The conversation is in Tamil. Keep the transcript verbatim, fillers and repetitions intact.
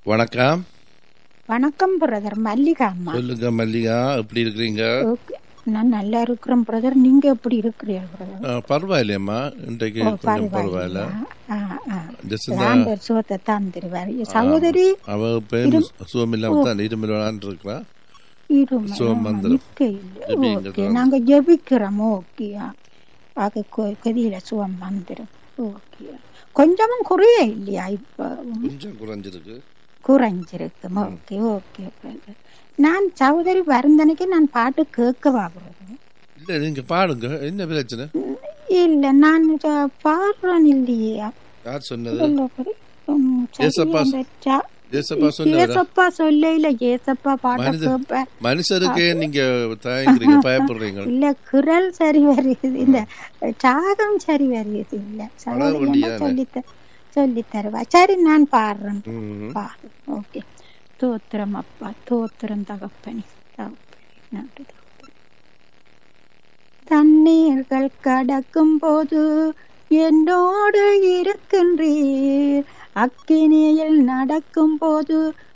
வணக்கம். வணக்கம் பிரதர், மல்லிகா அம்மா. சொல்லுங்க மல்லிகா, எப்படி இருக்கிறீங்க? ஓகே, நான் நல்லா இருக்கிறேன் பிரதர். நீங்க எப்படி இருக்கிறீர்கள் பிரதர்? ஆ, பரவாயில்லையம்மா, இன்றைக்கு ஓ, கொஞ்சம் பரவாயில்ல. பரவாயில்லையா? ஆ, ஆ. Just இந்த- ஆண்டவர் சுகத்தை தந்துருவார். சகோதரி அவ பேரும் சுகம் இல்லாம தான் இருமல் விளாண்டு இருக்கிறா. இருமல் சுகம் வந்துரும். நிக்க இல்லை. ஜெபிங்க ஓகே, தான். நாங்க ஜெபிக்கிறோம். ஓகே, அது கதியில சுகம் வந்துடும். ஓகே, கொஞ்சமும் குறைய இல்லையா? இப்ப கொஞ்சம் குறைஞ்சிருக்கு. குறைஞ்சிருக்கு. Okay okay brother. நான் சகோதரி வருந்தனைக்கு நான் பாட்டு கேட்கவா பிரதர்? இல்ல, நீங்க பாடுங்க. என்ன பிரச்சனை? இல்ல, நான் ச- பாடுறேன் இல்லையே. யார் சொன்னது? இல்ல பிரதர். உம், சரி, ஏசப்பா அந்த ச- ஏசப்பா சொன்னவரா? ஏசப்பா சொல்ல இல்ல, ஏசப்பா பாட்ட மனித- கேட்பேன். மனுஷருக்கே நீங்க தயங்குறீங்க, பயப்படுறீங்க. இல்ல, குரல் சரி வருது, இந்த சாகம் சரி வருது இல்ல. சகோதரி வேண்டியதானே? என்ன சொல்லித்த சொல்லி தருவா. சரி, நான் பாடுறேன். ம். பாடு. ஓகே. தோத்திரம் அப்பா, தோத்திரம் தகப்பனே, தகப்பனே, நன்றி தகப்பனே. தண்ணீர்கள் கடக்கும் போது என்னோடு இருக்கின்றீர், அக்கினியில் நடக்கும் போது